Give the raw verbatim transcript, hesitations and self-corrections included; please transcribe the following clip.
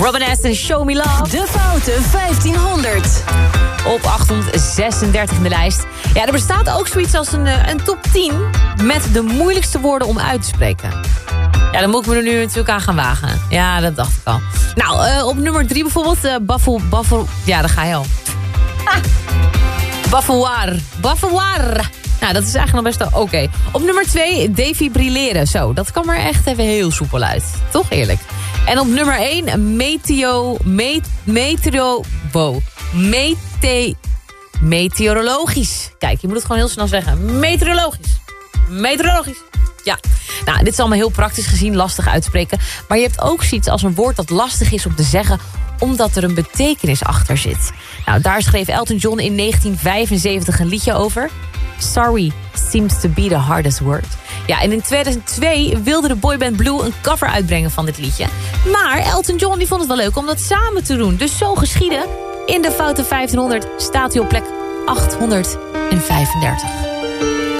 Robin S. en Show Me Love. De Foute vijftienhonderd. Op achthonderdzesendertig in de lijst. Ja, er bestaat ook zoiets als een, een top tien... met de moeilijkste woorden om uit te spreken. Ja, dan moet ik me er nu natuurlijk aan gaan wagen. Ja, dat dacht ik al. Nou, uh, op nummer drie bijvoorbeeld... Uh, Baffel, baffel, ja, daar ga je al. Ah. Baffouar. Baffouar. Nou, dat is eigenlijk nog best wel oké. Okay. Op nummer twee, defibrilleren. Zo, dat kwam er echt even heel soepel uit. Toch eerlijk. En op nummer één, meteo... Met, meteo... Wow. Mete, meteorologisch. Kijk, je moet het gewoon heel snel zeggen. Meteorologisch. Meteorologisch. Ja. Nou, dit is allemaal heel praktisch gezien lastig uitspreken. Maar je hebt ook zoiets als een woord dat lastig is om te zeggen... omdat er een betekenis achter zit. Nou, daar schreef Elton John in negentien vijfenzeventig een liedje over. Sorry seems to be the hardest word. Ja, en in tweeduizend twee wilde de boyband Blue een cover uitbrengen van dit liedje. Maar Elton John die vond het wel leuk om dat samen te doen. Dus zo geschieden. In de Foute vijftienhonderd staat hij op plek achthonderdvijfendertig.